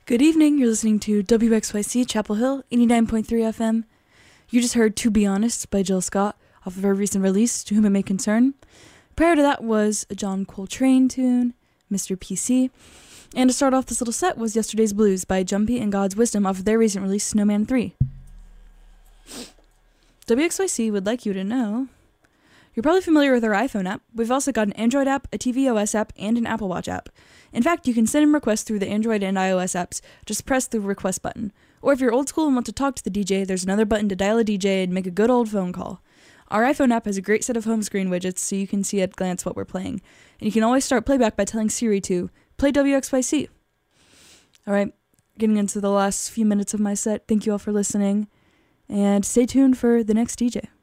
Good evening, you're listening to WXYC Chapel Hill, 89.3 FM. You just heard To Be Honest by Jill Scott off of her recent release, To Whom It May Concern. Prior to that was a John Coltrane tune, Mr. PC. And to start off this little set was Yesterday's Blues by Jumpy and God's Wisdom off of their recent release, Snowman 3. WXYC would like you to know you're probably familiar with our iPhone app. We've also got an Android app, a tvOS app, and an Apple Watch app. In fact, you can send in requests through the Android and iOS apps. Just press the request button. Or if you're old school and want to talk to the DJ, there's another button to dial a DJ and make a good old phone call. Our iPhone app has a great set of home screen widgets so you can see at a glance what we're playing. And you can always start playback by telling Siri to play WXYC. Alright, getting into the last few minutes of my set. Thank you all for listening. And stay tuned for the next DJ.